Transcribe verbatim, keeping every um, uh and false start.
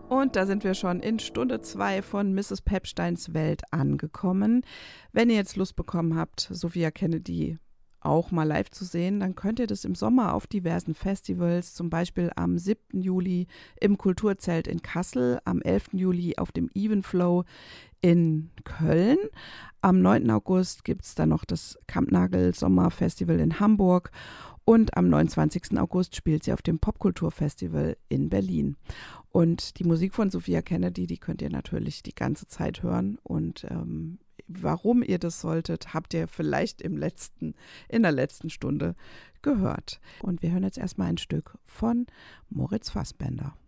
Und da sind wir schon in Stunde zwei von Misses Pepsteins Welt angekommen. Wenn ihr jetzt Lust bekommen habt, Sophia Kennedy auch mal live zu sehen, dann könnt ihr das im Sommer auf diversen Festivals, zum Beispiel am siebten Juli im Kulturzelt in Kassel, am elften Juli auf dem Evenflow in Köln. Am neunten August gibt es dann noch das Kampnagel Sommerfestival in Hamburg und am neunundzwanzigsten August spielt sie auf dem Popkulturfestival in Berlin. Und die Musik von Sophia Kennedy, die könnt ihr natürlich die ganze Zeit hören. Und ähm, warum ihr das solltet, habt ihr vielleicht im letzten, in der letzten Stunde gehört. Und wir hören jetzt erstmal ein Stück von Moritz Fassbender.